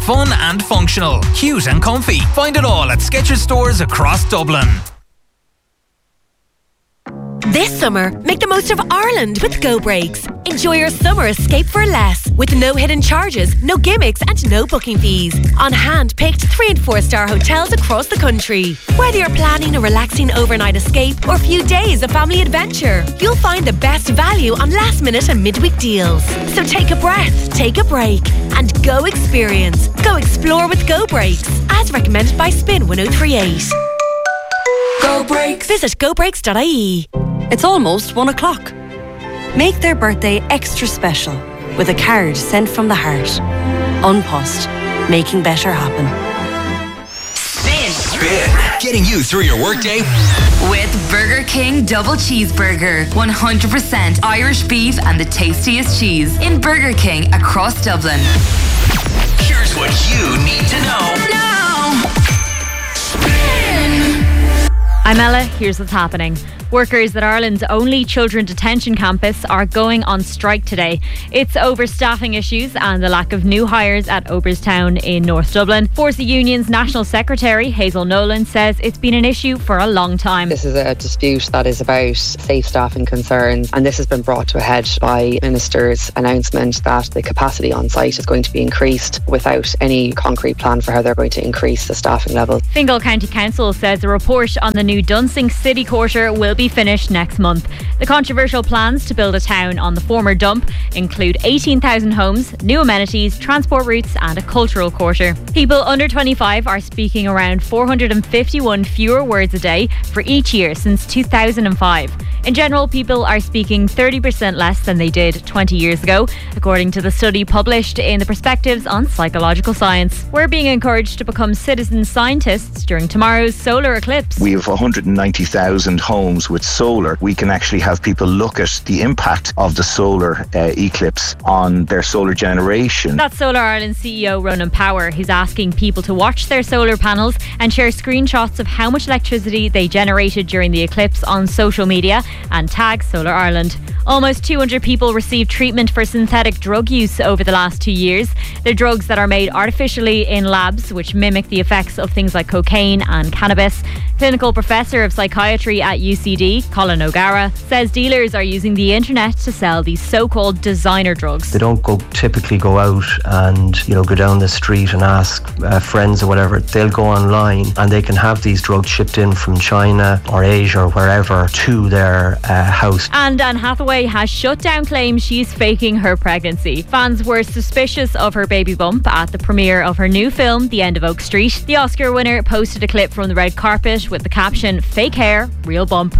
Fun and functional, cute and comfy. Find it all at Skechers stores across Dublin. This summer, make the most of Ireland with Go Breaks. Enjoy your summer escape for less, with no hidden charges, no gimmicks and no booking fees. On hand-picked 3 and 4 star hotels across the country. Whether you're planning a relaxing overnight escape or a few days of family adventure, you'll find the best value on last minute and midweek deals. So take a breath, take a break and go experience. Go explore with Go Breaks, as recommended by Spin 1038. Go Breaks. Visit gobreaks.ie. It's almost 1 o'clock. Make their birthday extra special with a card sent from the heart. Unpost, making better happen. Spin. Getting you through your workday. With Burger King Double Cheeseburger. 100% Irish beef and the tastiest cheese in Burger King across Dublin. Here's what you need to know. Now. Spin. I'm Ella, here's what's happening. Workers at Ireland's only children detention campus are going on strike today. It's over staffing issues and the lack of new hires at Oberstown in North Dublin. Forza Union's National Secretary, Hazel Nolan, says it's been an issue for a long time. This is a dispute that is about safe staffing concerns, and this has been brought to a head by Minister's announcement that the capacity on site is going to be increased without any concrete plan for how they're going to increase the staffing level. Fingal County Council says a report on the new Dunsink City Quarter will be finished next month. The controversial plans to build a town on the former dump include 18,000 homes, new amenities, transport routes and a cultural quarter. People under 25 are speaking around 451 fewer words a day for each year since 2005. In general, people are speaking 30% less than they did 20 years ago, according to the study published in the Perspectives on Psychological Science. We're being encouraged to become citizen scientists during tomorrow's solar eclipse. We have 190,000 homes with solar. We can actually have people look at the impact of the solar eclipse on their solar generation. That's Solar Ireland CEO Ronan Power, who's asking people to watch their solar panels and share screenshots of how much electricity they generated during the eclipse on social media and tag Solar Ireland. Almost 200 people received treatment for synthetic drug use over the last 2 years. They're drugs that are made artificially in labs, which mimic the effects of things like cocaine and cannabis. Clinical Professor of Psychiatry at UCD, Colin O'Gara, says dealers are using the internet to sell these so-called designer drugs. They don't typically go out and go down the street and ask friends or whatever. They'll go online and they can have these drugs shipped in from China or Asia or wherever to their house. And Anne Hathaway has shut down claims she's faking her pregnancy. Fans were suspicious of her baby bump at the premiere of her new film, The End of Oak Street. The Oscar winner posted a clip from the red carpet with the caption, "Fake hair, real bump."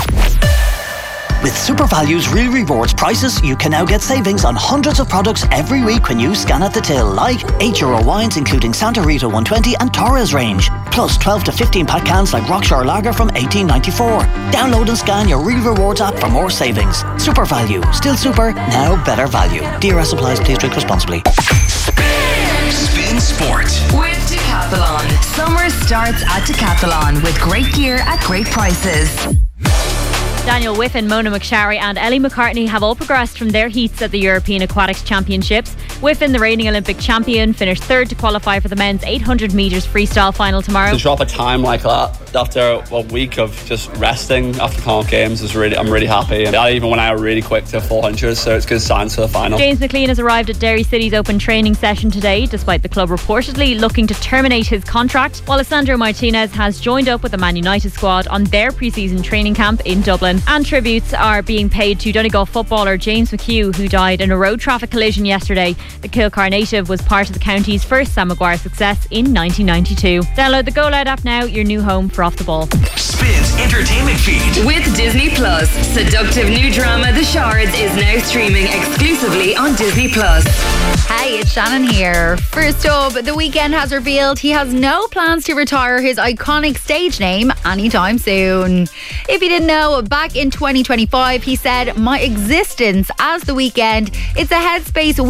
With SuperValue's Real Rewards prices, you can now get savings on hundreds of products every week when you scan at the till, like €8 wines including Santa Rita 120 and Torres range, plus 12 to 15 pack cans like Rockshore Lager from $18.94. Download and scan your Real Rewards app for more savings. SuperValue, still super, now better value. DRS applies, please drink responsibly. Spin Sport with Decathlon. Summer starts at Decathlon with great gear at great prices. Daniel Whiffen, Mona McSharry and Ellie McCartney have all progressed from their heats at the European Aquatics Championships. Whiffen, the reigning Olympic champion, finished third to qualify for the men's 800 metres freestyle final tomorrow. To drop a time like that after a week of just resting after Connacht Games I'm really happy. And I even went out really quick to 400, so it's good signs for the final. James McLean has arrived at Derry City's open training session today, despite the club reportedly looking to terminate his contract, while Alessandro Martinez has joined up with the Man United squad on their pre-season training camp in Dublin. And tributes are being paid to Donegal footballer James McHugh, who died in a road traffic collision yesterday. The Kilcar native was part of the county's first Sam Maguire success in 1992. Download the Go Loud app now, your new home for Off the Ball. Spins entertainment feed. With Disney Plus, seductive new drama The Shards is now streaming exclusively on Disney Plus. Hey, it's Shannon here. First up, The Weeknd has revealed he has no plans to retire his iconic stage name anytime soon. If you didn't know, back in 2025, he said, "My existence as The Weeknd, it's a headspace we've got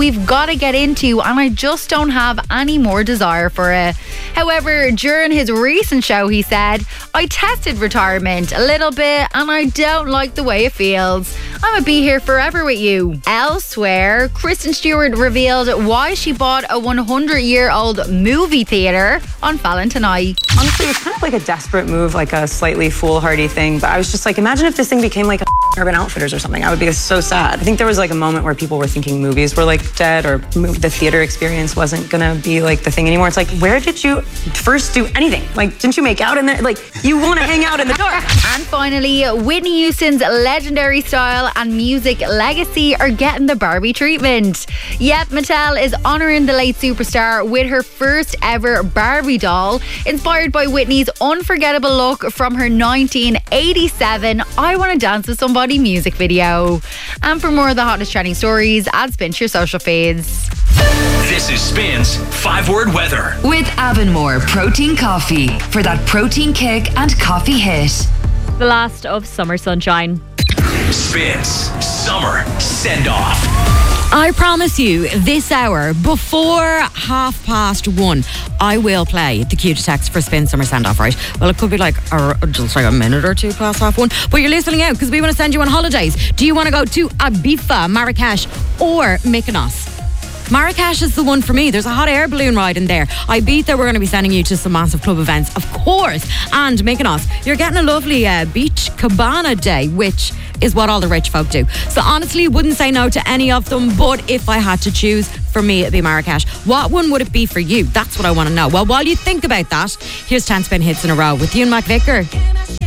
gotta get into, and I just don't have any more desire for it. However, during his recent show, he said, I tested retirement a little bit and I don't like the way it feels. I'm gonna be here forever with you. Elsewhere, Kristen Stewart revealed why she bought a 100-year-old movie theatre on Valentine. Honestly, it was kind of like a desperate move, like a slightly foolhardy thing. But I was just like, imagine if this thing became like a Urban Outfitters or something. I would be so sad. I think there was like a moment where people were thinking movies were like dead, or the theater experience wasn't gonna be like the thing anymore. It's like, where did you first do anything? Like, didn't you make out in there? Like, you want to hang out in the dark. And finally, Whitney Houston's legendary style and music legacy are getting the Barbie treatment. Yep, Mattel is honouring the late superstar with her first ever Barbie doll, inspired by Whitney's unforgettable look from her 1987 I Want to Dance with Somebody music video. And for more of the hottest trending stories, add Spin to your social feeds. This is Spin's 5-word weather. With Avonmore Protein Coffee for that protein kick and coffee hit. The last of summer sunshine. Spin's summer send-off. I promise you, this hour, before 1:30, I will play the cue to text for Spin Summer Send-Off, right? Well, it could be like just like a minute or two past 1:30, but you're listening out because we want to send you on holidays. Do you want to go to Ibiza, Marrakesh or Mykonos? Marrakesh is the one for me. There's a hot air balloon ride in there. Ibiza, we're going to be sending you to some massive club events, of course. And Mykonos, you're getting a lovely beach cabana day, which is what all the rich folk do. So honestly, wouldn't say no to any of them, but if I had to choose, for me it'd be Marrakesh. What one would it be for you? That's what I want to know. Well, while you think about that, here's 10 Spin hits in a row with Ewan McVicker.